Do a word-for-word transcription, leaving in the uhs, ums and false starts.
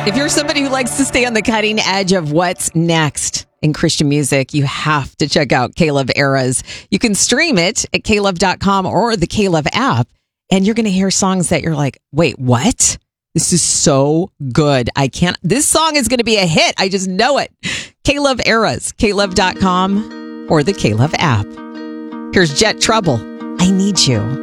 If you're somebody who likes to stay on the cutting edge of what's next in Christian music, you have to check out K-Love Eras. You can stream it at K love dot com or the K-Love app, and you're going to hear songs that you're like, wait, what? This is so good. I can't, this song is going to be a hit. I just know it. K-Love Eras, K love dot com or the K-Love app. Here's Jet Trouble. I Need You.